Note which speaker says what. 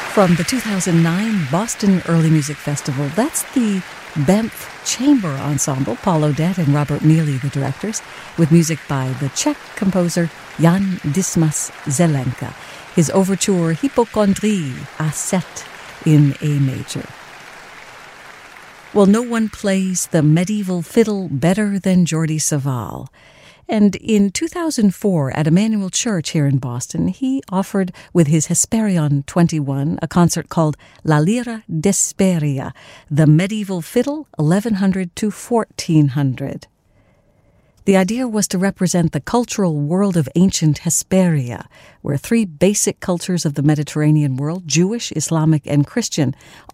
Speaker 1: From the 2009 Boston Early Music Festival, that's the Banff Chamber Ensemble, Paul Odette and Robert Neely, the directors, with music by the Czech composer Jan Dismas Zelenka. His overture Hypochondrie A7 in A major. Well, no one plays the medieval fiddle better than Jordi Savall. And in 2004, at Emmanuel Church here in Boston, he offered with his Hesperion 21 a concert called La Lira d'Hesperia, the medieval fiddle 1100 to 1400. The idea was to represent the cultural world of ancient Hesperia, where three basic cultures of the Mediterranean world, Jewish, Islamic, and Christian,